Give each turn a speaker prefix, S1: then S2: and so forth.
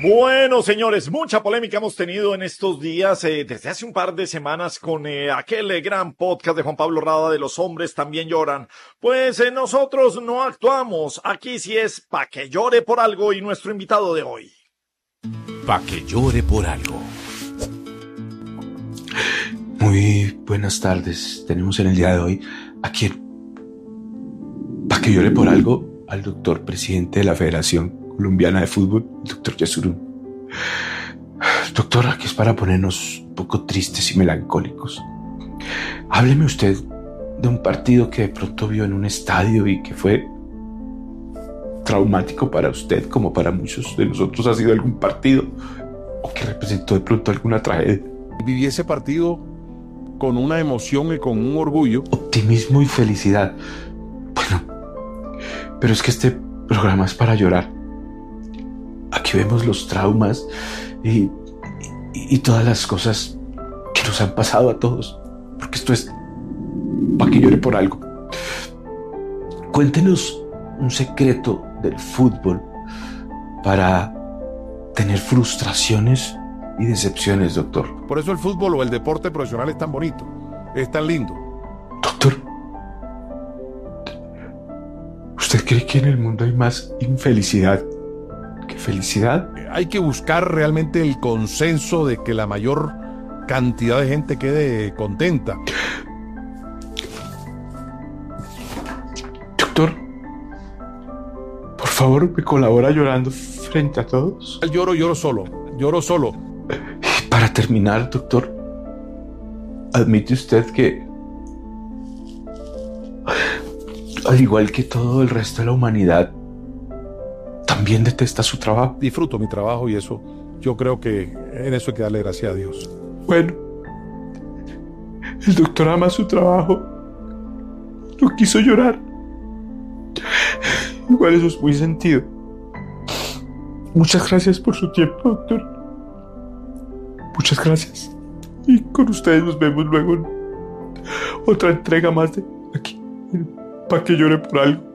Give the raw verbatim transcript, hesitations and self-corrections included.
S1: Bueno, señores, mucha polémica hemos tenido en estos días, eh, desde hace un par de semanas con eh, aquel eh, gran podcast de Juan Pablo Rada de Los Hombres También Lloran. Pues eh, nosotros no actuamos, aquí sí es pa' que llore por algo y nuestro invitado de hoy.
S2: Pa' que llore por algo.
S3: Muy buenas tardes, tenemos en el día de hoy aquí, pa' que llore por algo, al doctor presidente de la Federación Colombiana de Fútbol, el doctor Yesurún. Doctor, aquí es para ponernos un poco tristes y melancólicos. Hábleme usted de un partido que de pronto vio en un estadio y que fue traumático para usted, como para muchos de nosotros ha sido algún partido, o que representó de pronto alguna tragedia.
S2: Viví ese partido con una emoción y con un orgullo.
S3: Optimismo y felicidad. Bueno, pero es que este programa es para llorar. Aquí vemos los traumas y, y, y todas las cosas que nos han pasado a todos, porque esto es para que llore por algo. Cuéntenos un secreto del fútbol para tener frustraciones y decepciones, doctor.
S2: Por eso el fútbol o el deporte profesional es tan bonito, es tan lindo.
S3: Doctor, ¿usted cree que en el mundo hay más infelicidad que felicidad?
S2: Hay que buscar realmente el consenso de que la mayor cantidad de gente quede contenta.
S3: Doctor, por favor, me colabora llorando frente a todos.
S2: Lloro, lloro solo, lloro solo.
S3: Y para terminar, doctor, admite usted que, al igual que todo el resto de la humanidad, también detesta su trabajo.
S2: Disfruto mi trabajo y eso, yo creo que en eso hay que darle gracias a Dios.
S3: Bueno, el doctor ama su trabajo, no quiso llorar. Igual eso es muy sentido. Muchas gracias por su tiempo, doctor. Muchas gracias. Y con ustedes nos vemos luego en otra entrega más de aquí, para que llore por algo.